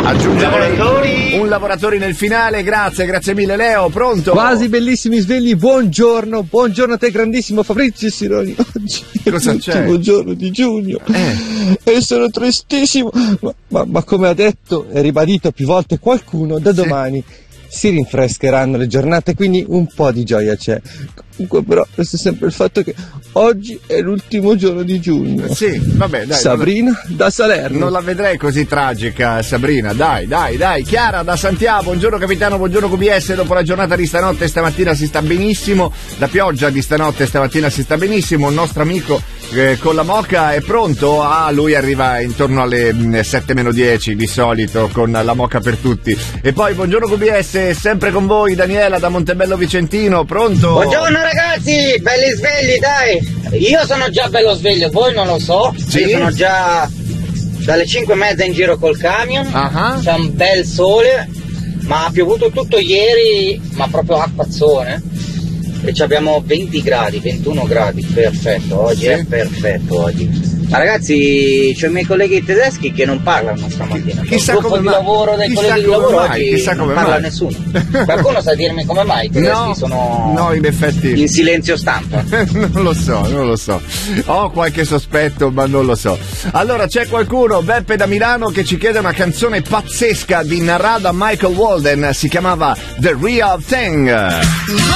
Aggiungerei un lavoratore nel finale, grazie mille Leo, pronto? Quasi bellissimi svegli, buongiorno a te grandissimo Fabrizio Sironi. Oggi cosa è l'ultimo giorno di giugno e sono tristissimo, ma come ha detto e ribadito più volte qualcuno, da domani si rinfrescheranno le giornate, quindi un po' di gioia c'è. Comunque però resta sempre il fatto che oggi è l'ultimo giorno di giugno. Sì, vabbè, dai. Sabrina da Salerno. Non la vedrei così tragica, Sabrina, dai. Chiara da Santiago, buongiorno capitano, buongiorno QBS, dopo la giornata di stanotte stamattina si sta benissimo, la pioggia di stanotte stamattina si sta benissimo, il nostro amico con la moca è pronto? Lui arriva intorno alle 7:10 di solito con la moca per tutti. E poi buongiorno QBS, sempre con voi Daniela da Montebello Vicentino, pronto? Buongiorno ragazzi, belli svegli, dai. Io sono già bello sveglio, voi non lo so. Sì? Io sono già dalle 5:30 in giro col camion. C'è un bel sole, ma ha piovuto tutto ieri, ma proprio acquazzone. E abbiamo 20 gradi, 21 gradi, perfetto, oggi è perfetto oggi. Ma ragazzi, c'ho i miei colleghi tedeschi che non parlano stamattina. Chissà il gruppo di lavoro dei colleghi di lavoro oggi non parla nessuno. Qualcuno sa dirmi come mai i tedeschi sono in effetti in silenzio stampa? non lo so. Ho qualche sospetto, ma non lo so. Allora c'è qualcuno, Beppe da Milano, che ci chiede una canzone pazzesca di narrata Michael Walden, si chiamava The Real Thing.